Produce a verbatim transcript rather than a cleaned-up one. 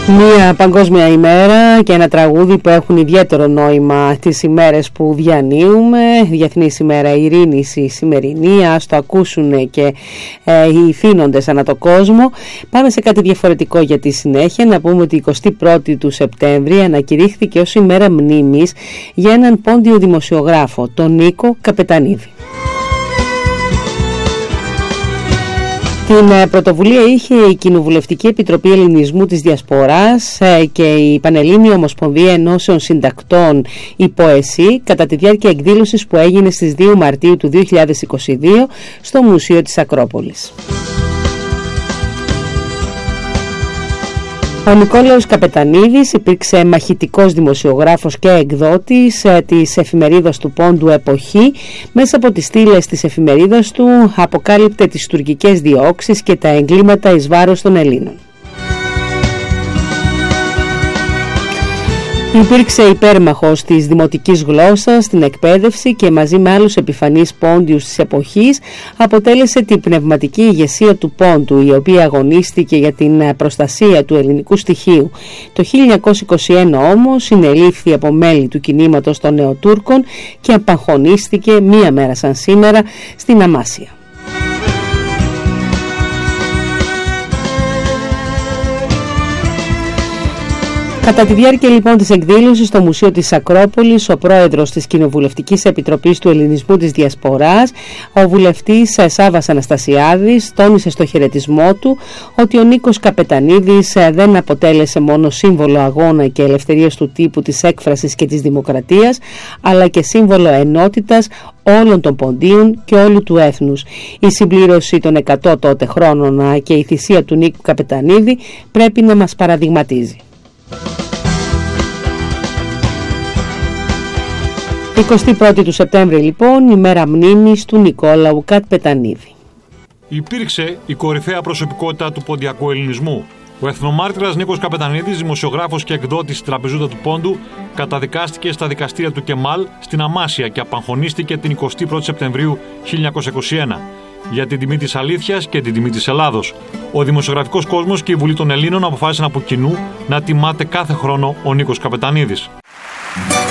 Μία παγκόσμια ημέρα και ένα τραγούδι που έχουν ιδιαίτερο νόημα τις ημέρες που διανύουμε. Διεθνής ημέρα ειρήνης η σημερινή, ας το ακούσουν και ε, οι θύνοντες ανά το κόσμο. Πάμε σε κάτι διαφορετικό για τη συνέχεια. Να πούμε ότι η εικοστή πρώτη του Σεπτέμβρη ανακηρύχθηκε ως ημέρα μνήμης για έναν πόντιο δημοσιογράφο, τον Νίκο Καπετανίδη. Την πρωτοβουλία είχε η Κοινοβουλευτική Επιτροπή Ελληνισμού της Διασποράς και η Πανελλήνια Ομοσπονδία Ενώσεων Συντακτών, η ΠΟΕΣΥ, κατά τη διάρκεια εκδήλωσης που έγινε στις δύο Μαρτίου του δύο χιλιάδες είκοσι δύο στο Μουσείο της Ακρόπολης. Ο Νικόλαος Καπετανίδης υπήρξε μαχητικός δημοσιογράφος και εκδότης της εφημερίδας του Πόντου «Εποχή». Μέσα από τις στήλες της εφημερίδας του αποκάλυπτε τις τουρκικές διώξεις και τα εγκλήματα εις βάρος των Ελλήνων. Υπήρξε υπέρμαχος της δημοτικής γλώσσας στην εκπαίδευση και μαζί με άλλους επιφανείς πόντιους της εποχής αποτέλεσε την πνευματική ηγεσία του Πόντου, η οποία αγωνίστηκε για την προστασία του ελληνικού στοιχείου. Το χίλια εννιακόσια είκοσι ένα όμως συνελήφθη από μέλη του κινήματος των Νεοτούρκων και απαγχωνίστηκε μία μέρα σαν σήμερα στην Αμάσια. Κατά τη διάρκεια λοιπόν της εκδήλωσης στο Μουσείο της Ακρόπολης, ο πρόεδρος της Κοινοβουλευτικής Επιτροπής του Ελληνισμού της Διασποράς, ο βουλευτής Σάββας Αναστασιάδης, τόνισε στο χαιρετισμό του ότι ο Νίκος Καπετανίδης δεν αποτέλεσε μόνο σύμβολο αγώνα και ελευθερίας του τύπου, της έκφρασης και της δημοκρατίας, αλλά και σύμβολο ενότητας όλων των ποντίων και όλου του έθνους. Η συμπλήρωση των εκατό τότε χρόνων και η θυσία του Νίκου Καπετανίδη πρέπει να μας παραδειγματίζει. εικοστή πρώτη του Σεπτέμβρη λοιπόν, ημέρα μνήμης του Νικόλαου Καπετανίδη. Υπήρξε η κορυφαία προσωπικότητα του ποντιακού ελληνισμού. Ο εθνομάρτυρας Νίκος Καπετανίδης, δημοσιογράφος και εκδότης της Τραπεζούτα του Πόντου, καταδικάστηκε στα δικαστήρια του Κεμάλ στην Αμάσια και απαγχωνίστηκε την εικοστή πρώτη Σεπτεμβρίου χίλια εννιακόσια είκοσι ένα. Για την τιμή της αλήθειας και την τιμή της Ελλάδος, ο δημοσιογραφικός κόσμος και η Βουλή των Ελλήνων αποφάσισαν από κοινού να τιμάται κάθε χρόνο ο Νίκος Καπετανίδης.